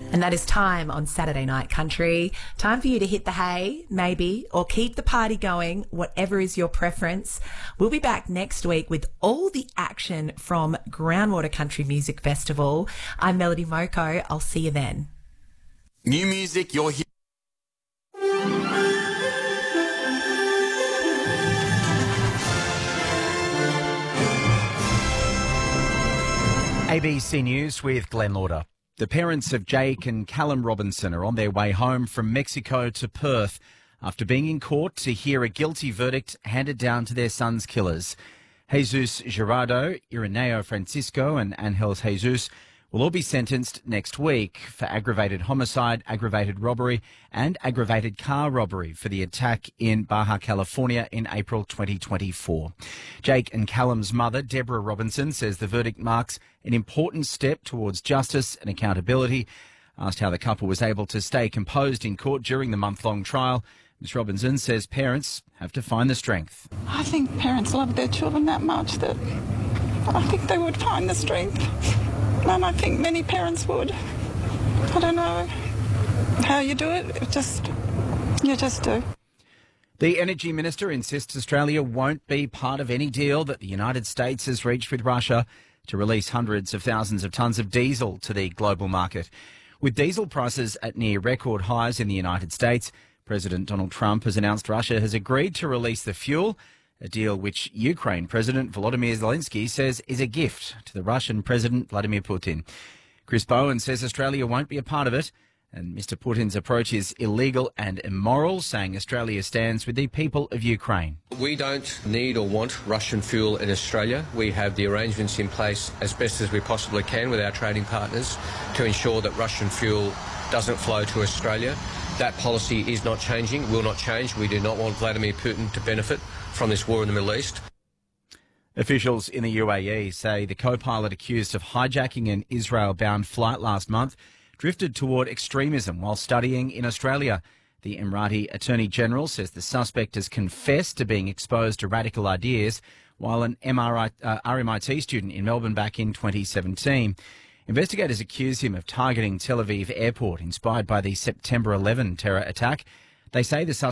And that is time on Saturday Night Country. Time for you to hit the hay, maybe, or keep the party going, whatever is your preference. We'll be back next week with all the action from Groundwater Country Music Festival. I'm Melody Moko. I'll see you then. New music, you're here. ABC News with Glenn Lauder. The parents of Jake and Callum Robinson are on their way home from Mexico to Perth after being in court to hear a guilty verdict handed down to their son's killers. Jesus Gerardo, Ireneo Francisco and Angel Jesus will all be sentenced next week for aggravated homicide, aggravated robbery and aggravated car robbery for the attack in Baja California in April 2024. Jake and Callum's mother, Deborah Robinson, says the verdict marks an important step towards justice and accountability. Asked how the couple was able to stay composed in court during the month-long trial, Ms Robinson says parents have to find the strength. I think parents love their children that much that I think they would find the strength. And I think many parents would. I don't know how you do it. You just do. The Energy Minister insists Australia won't be part of any deal that the United States has reached with Russia to release hundreds of thousands of tonnes of diesel to the global market. With diesel prices at near record highs in the United States, President Donald Trump has announced Russia has agreed to release the fuel, a deal which Ukraine President Volodymyr Zelensky says is a gift to the Russian President Vladimir Putin. Chris Bowen says Australia won't be a part of it, and Mr Putin's approach is illegal and immoral, saying Australia stands with the people of Ukraine. We don't need or want Russian fuel in Australia. We have the arrangements in place as best as we possibly can with our trading partners to ensure that Russian fuel doesn't flow to Australia. That policy is not changing, will not change. We do not want Vladimir Putin to benefit from this war in the Middle East. Officials in the UAE say the co-pilot accused of hijacking an Israel-bound flight last month drifted toward extremism while studying in Australia. The Emirati Attorney General says the suspect has confessed to being exposed to radical ideas while an RMIT student in Melbourne back in 2017. Investigators accuse him of targeting Tel Aviv airport, inspired by the September 11 terror attack. They say the suspect